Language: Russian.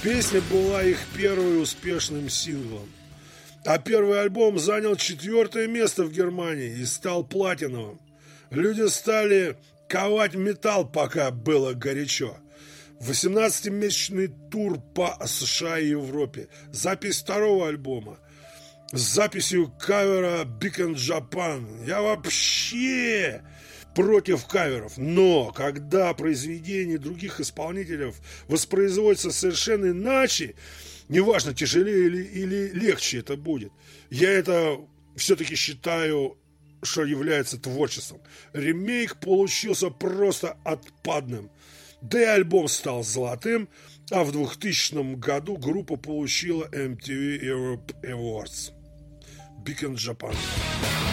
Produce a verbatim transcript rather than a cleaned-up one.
Песня была их первым успешным синглом. А первый альбом занял четвертое место в Германии и стал платиновым. Люди стали ковать металл, пока было горячо. восемнадцатимесячный тур по США и Европе. Запись второго альбома. С записью кавера Big in Japan. Я вообще против каверов. Но когда произведения других исполнителей воспроизводятся совершенно иначе, неважно, тяжелее или, или легче это будет, я это все-таки считаю, что является творчеством. Ремейк получился просто отпадным. Да и альбом стал золотым, а в двухтысячном году группа получила эм ти ви Europe Awards. Big in Japan.